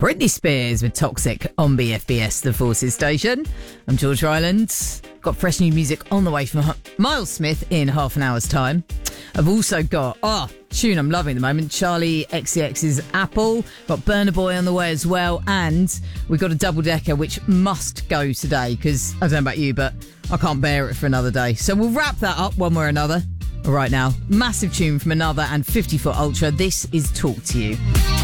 Britney Spears with Toxic on BFBS, the Forces station. I'm George Ryland. Got fresh new music on the way from Miles Smith in half an hour's time. I've also got, tune I'm loving at the moment, Charlie XCX's Apple. Got Burna Boy on the way as well. And we've got a double-decker which must go today because, I don't know about you, but I can't bear it for another day. So we'll wrap that up one way or another. Right now, massive tune from Another and 50 Foot Ultra. This is Talk to You.